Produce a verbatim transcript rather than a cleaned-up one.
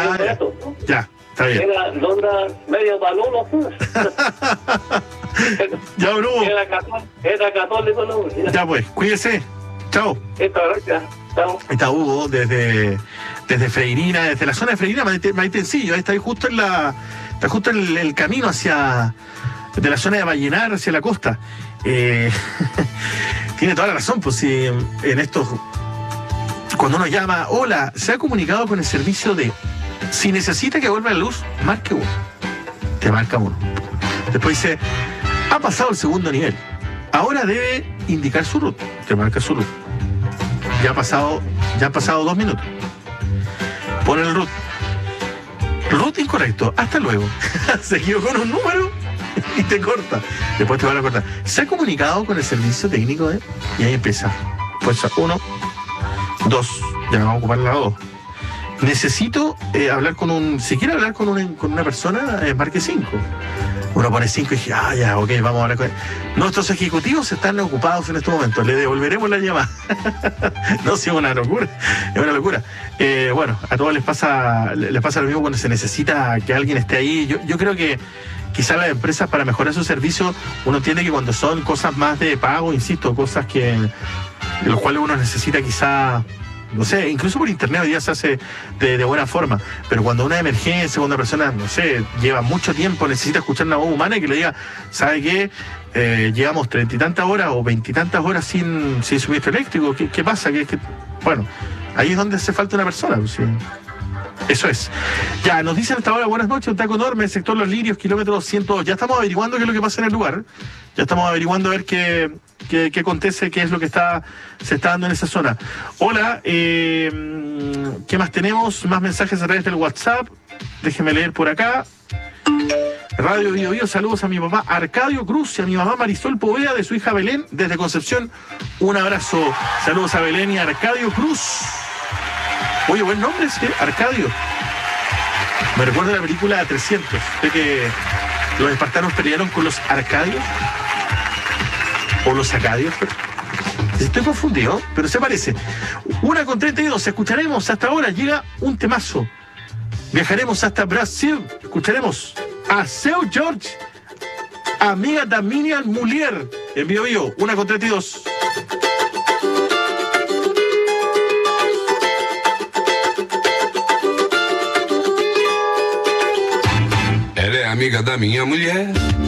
Ah, ya. Ya, está bien. Era Londra medio palulo. Ya, Bruno. Era católico, era católico, ¿no? Ya pues, cuídese. Chao. Esta gracias. Chao. Ahí está Hugo desde, desde Freirina, desde la zona de Freirina, Maitencillo. Ahí está ahí justo en la. Está justo en el, el camino hacia. De la zona de Vallenar hacia la costa. Eh, tiene toda la razón, pues si en estos. Cuando uno llama, hola, se ha comunicado con el servicio de. Si necesita que vuelva la luz, marque uno. Te marca uno. Después dice, ha pasado el segundo nivel. Ahora debe indicar su ruta. Te marca su ruta. Ya ha pasado, ya han pasado dos minutos. Pone el root. Root incorrecto. Hasta luego. Se equivocó con un número y te corta. Después te van a cortar. Se ha comunicado con el servicio técnico de. Y ahí empieza. Pues uno, dos. Ya vamos a ocupar la dos. Necesito eh, hablar con un. Si quiere hablar con una, con una persona, eh, marque cinco. Uno pone cinco y dije, ah, ya, ok, vamos a hablar con él. Nuestros ejecutivos están ocupados en estos momentos. Le devolveremos la llamada. No, sí, es una locura. Es una locura. Eh, bueno, a todos les pasa les pasa lo mismo cuando se necesita que alguien esté ahí. Yo, yo creo que quizás las empresas, para mejorar su servicio, uno entiende que cuando son cosas más de pago, insisto, cosas que de los cuales uno necesita quizá. No sé, incluso por internet hoy día se hace de, de buena forma, pero cuando una emergencia, cuando una persona, no sé, lleva mucho tiempo, necesita escuchar una voz humana y que le diga, ¿sabe qué? Eh, llevamos treinta y tantas horas o veintitantas horas sin, sin suministro eléctrico, ¿qué, qué pasa? ¿Qué, qué? Bueno, ahí es donde hace falta una persona, pues, sí. Eso es. Ya, nos dicen hasta ahora, buenas noches, un taco enorme, el sector Los Lirios, kilómetro ciento dos. Ya estamos averiguando qué es lo que pasa en el lugar. Ya estamos averiguando a ver qué, qué, qué acontece, qué es lo que está se está dando en esa zona. Hola, eh, ¿qué más tenemos? Más mensajes a través del WhatsApp. Déjeme leer por acá. Radio Bio Bio, saludos a mi papá Arcadio Cruz y a mi mamá Marisol Poveda de su hija Belén desde Concepción. Un abrazo. Saludos a Belén y a Arcadio Cruz. Oye, buen nombre ese, Arcadio. Me recuerda la película trescientos, de que los espartanos pelearon con los Arcadios. O los Acadios. Estoy confundido, pero se parece. Una con treinta y dos, escucharemos hasta ahora, llega un temazo. Viajaremos hasta Brasil, escucharemos a Seu George, amiga da Miriam Mulier, en Bio Bio, una con treinta y dos. Ela é amiga da minha mulher.